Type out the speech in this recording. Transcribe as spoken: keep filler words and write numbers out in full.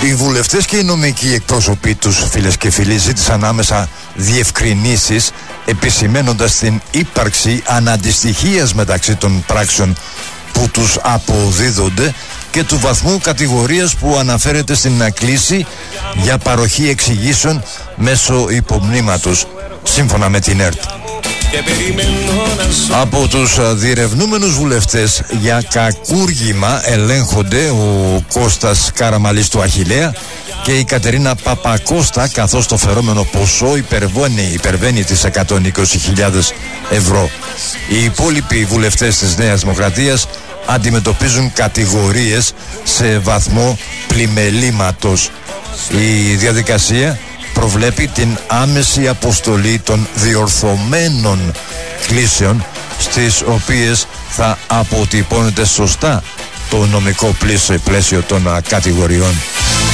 Οι βουλευτές και οι νομικοί εκπρόσωποι τους, φίλες και φίλοι, ζήτησαν άμεσα διευκρινήσεις, επισημένοντας την ύπαρξη αναντιστοιχίας μεταξύ των πράξεων που τους αποδίδονται και του βαθμού κατηγορίας που αναφέρεται στην κλήση για παροχή εξηγήσεων μέσω υπομνήματος, σύμφωνα με την ΕΡΤ. Από τους διερευνούμενους βουλευτές για κακούργημα ελέγχονται ο Κώστας Καραμαλής του Αχιλλέα και η Κατερίνα Παπακώστα, καθώς το φερόμενο ποσό υπερβαίνει, υπερβαίνει τις εκατόν είκοσι χιλιάδες ευρώ. Οι υπόλοιποι βουλευτές της Νέας Δημοκρατίας αντιμετωπίζουν κατηγορίες σε βαθμό πλημελήματος. Η διαδικασία προβλέπει την άμεση αποστολή των διορθωμένων κλήσεων, στις οποίες θα αποτυπώνεται σωστά το νομικό πλαίσιο των κατηγοριών.